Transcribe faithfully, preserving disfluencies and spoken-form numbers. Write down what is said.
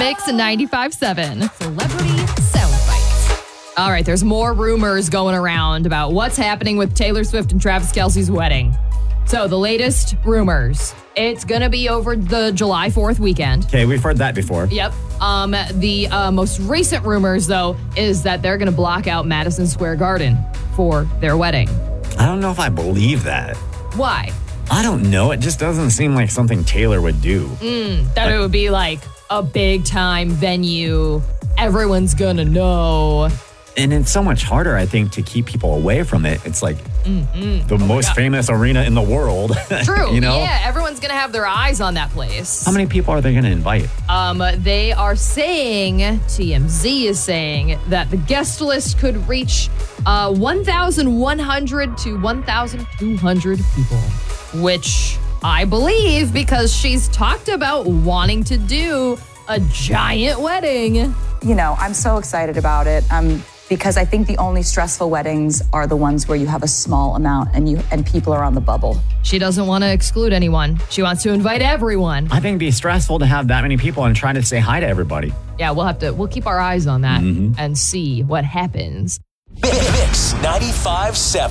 Mix ninety-five seven. Celebrity Soundbites. All right, there's more rumors going around about what's happening with Taylor Swift and Travis Kelce's wedding. So the latest rumors, it's going to be over the July fourth weekend. Okay, we've heard that before. Yep. Um, the uh, most recent rumors, though, is that they're going to block out Madison Square Garden for their wedding. I don't know if I believe that. Why? I don't know. It just doesn't seem like something Taylor would do. Mm, that like, it would be like a big time venue. Everyone's going to know. And it's so much harder, I think, to keep people away from it. It's like mm-hmm. the oh most famous arena in the world. True. You know? Yeah, everyone's going to have their eyes on that place. How many people are they going to invite? Um, they are saying, T M Z is saying, that the guest list could reach uh, one thousand one hundred to one thousand two hundred people, which I believe because she's talked about wanting to do a giant wedding. You know, I'm so excited about it. Um, because I think the only stressful weddings are the ones where you have a small amount and you and people are on the bubble. She doesn't want to exclude anyone. She wants to invite everyone. I think it'd be stressful to have that many people and try to say hi to everybody. Yeah, we'll have to, we'll keep our eyes on that mm-hmm. and see what happens. Mix ninety-five seven.